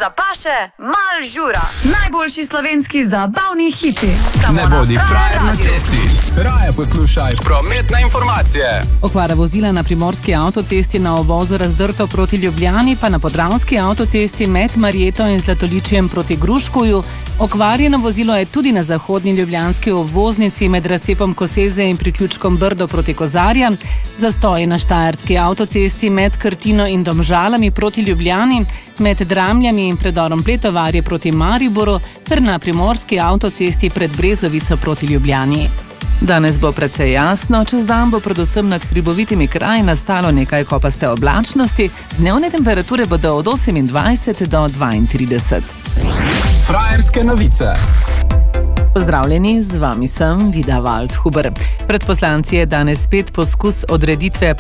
paše, mal žura. Najboljši slovenski zabavni hiti. Ne bodi frajer na cesti. Raje poslušaj prometne informacije. Okvara vozila na primorski avtocesti na uvozu Razdrto proti Ljubljani, pa na podravski avtocesti med Marjeto in Zlatoličjem proti Gruškovju. Okvarjeno vozilo je tudi na zahodni ljubljanski obvoznici med razcepom Koseze in priključkom Brdo proti Kozarja. Zastoji na štajerski avtocesti med Krtino in Domžalami proti Ljubljani, med Dramljami in predorom Pletovarje proti Mariboru ter na primorski avtocesti pred Brezovico proti Ljubljani. Danes bo precej jasno, čez dan bo predvsem nad hribovitimi kraji nastalo nekaj kopaste oblačnosti, dnevne temperature bodo od 28 do 32. Frajerske novice. Pozdravljeni, z vami sem Vida Waldhuber. Pred poslanci je danes spet poskus odreditve